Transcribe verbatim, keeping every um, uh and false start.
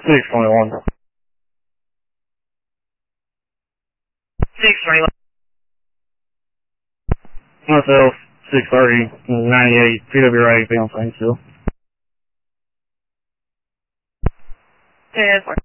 six twenty-one. six twenty-one. Myself, six thirty, ninety-eight, P W A, P on Saint still. ten four.